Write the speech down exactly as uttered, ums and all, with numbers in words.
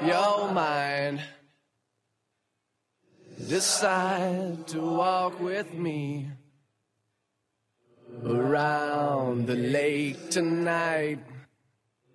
your mind. Decide to walk with me around the lake tonight.